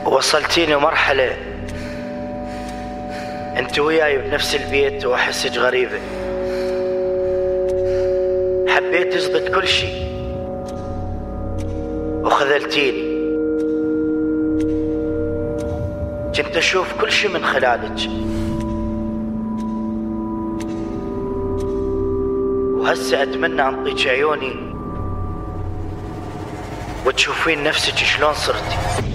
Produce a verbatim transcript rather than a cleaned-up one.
وصلتيني مرحلة انت وياي بنفس البيت واحسك غريبة. حبيت ضد كل شي وخذلتيني. كنت اشوف كل شي من خلالك، وهسه اتمنى انطيك عيوني وتشوفين نفسك شلون صرتي.